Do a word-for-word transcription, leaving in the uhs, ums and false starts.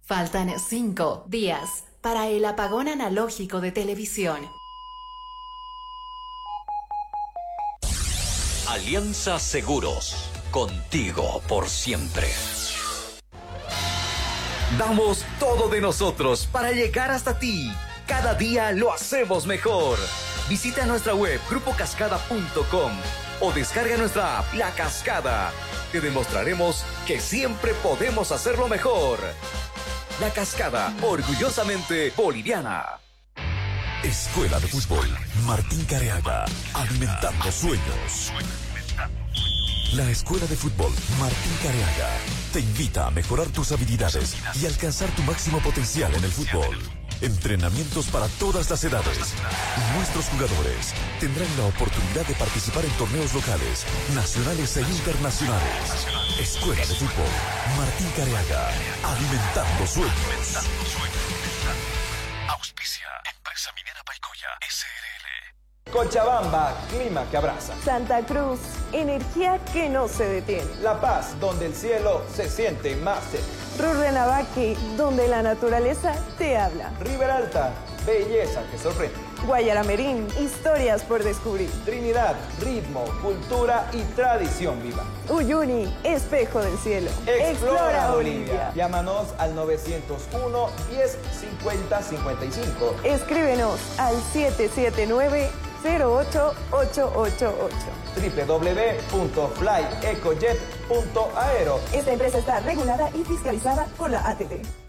Faltan cinco días para el apagón analógico de televisión. Alianza Seguros, contigo por siempre. Damos todo de nosotros para llegar hasta ti. Cada día lo hacemos mejor. Visita nuestra web grupo cascada punto com o descarga nuestra app La Cascada. Te demostraremos que siempre podemos hacerlo mejor. La Cascada, orgullosamente boliviana. Escuela de Fútbol Martín Careaga, alimentando sueños. La Escuela de Fútbol Martín Careaga te invita a mejorar tus habilidades y alcanzar tu máximo potencial en el fútbol. Entrenamientos para todas las edades. Y nuestros jugadores tendrán la oportunidad de participar en torneos locales, nacionales e internacionales. Escuela de Fútbol Martín Careaga, alimentando sueños. Auspicia Empresa Minera Paicoya S R L. Cochabamba, clima que abraza. Santa Cruz, energía que no se detiene. La Paz, donde el cielo se siente más cerca. Rurrenabaque, donde la naturaleza te habla. Riberalta, belleza que sorprende. Guayaramerín, historias por descubrir. Trinidad, ritmo, cultura y tradición viva. Uyuni, espejo del cielo. Explora, Explora Bolivia. Bolivia. Llámanos al novecientos uno, diez, cincuenta, cincuenta y cinco. Escríbenos al siete siete nueve, cero ocho ocho ocho ocho. doble u doble u doble u punto fly ecojet punto aero. Esta empresa está regulada y fiscalizada por la A T T.